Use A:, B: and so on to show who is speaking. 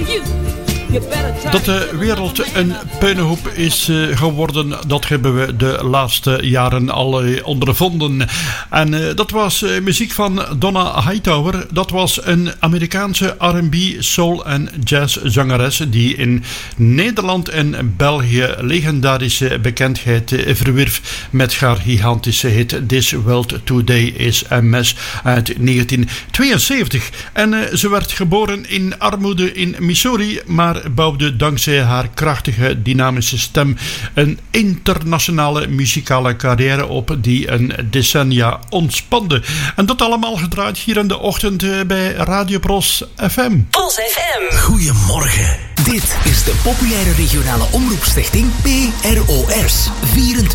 A: Dat de wereld een puinhoop is geworden, dat hebben we de laatste jaren al ondervonden. En dat was muziek van Donna Hightower. Dat was een Amerikaanse R&B, soul en jazzzangeres die in Nederland en België legendarische bekendheid verwierf met haar gigantische hit This World Today is a Mess uit 1972. En ze werd geboren in armoede in Missouri, maar bouwde dankzij haar krachtige, dynamische stem een internationale muzikale carrière op die een decennia ontspande. En dat allemaal gedraaid hier in de ochtend bij Radio Pros FM.
B: Pros FM.
C: Goedemorgen. Dit is de populaire regionale omroepstichting PROS.